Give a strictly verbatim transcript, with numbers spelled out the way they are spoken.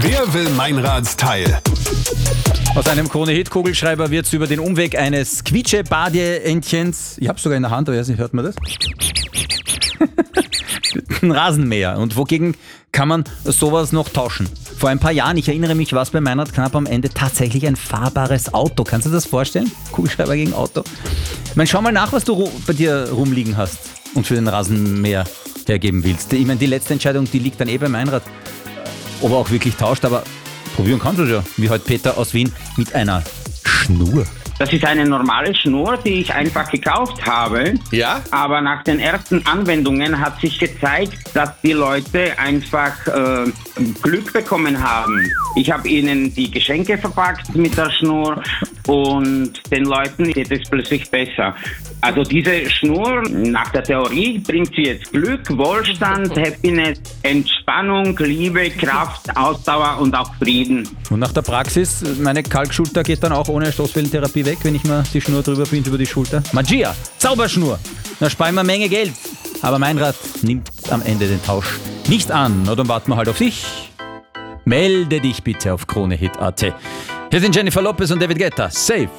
Wer will Meinrads Teil? Aus einem Krone-Hit-Kugelschreiber wird es über den Umweg eines Quietsche-Badeentchens, ich hab's sogar in der Hand, aber jetzt nicht, hört man das? Ein Rasenmäher. Und wogegen kann man sowas noch tauschen? Vor ein paar Jahren, ich erinnere mich, war es bei Meinrad knapp am Ende tatsächlich ein fahrbares Auto. Kannst du das vorstellen? Kugelschreiber gegen Auto. Ich meine, schau mal nach, was du bei dir rumliegen hast und für den Rasenmäher hergeben willst. Ich meine, die letzte Entscheidung, die liegt dann eh bei Meinrad. Ob er auch wirklich tauscht, aber probieren kannst du es ja. Wie heute Peter aus Wien mit einer Schnur. Das ist eine normale Schnur, die ich einfach gekauft habe. Ja? Aber nach den ersten Anwendungen hat sich gezeigt, dass die Leute einfach äh, Glück bekommen haben. Ich habe ihnen die Geschenke verpackt mit der Schnur und den Leuten geht es plötzlich besser. Also diese Schnur, nach der Theorie, bringt sie jetzt Glück, Wohlstand, Happiness, Entspannung, Liebe, Kraft, Ausdauer und auch Frieden. Und nach der Praxis, meine Kalkschulter geht dann auch ohne Stoßwellentherapie weg, wenn ich mal die Schnur drüber binde über die Schulter. Magia, Zauberschnur, da sparen wir eine Menge Geld. Aber Meinrad nimmt am Ende den Tausch nicht an. Na, dann warten wir halt auf dich. Melde dich bitte auf Kronehit punkt at. Hier sind Jennifer Lopez und David Guetta. Safe.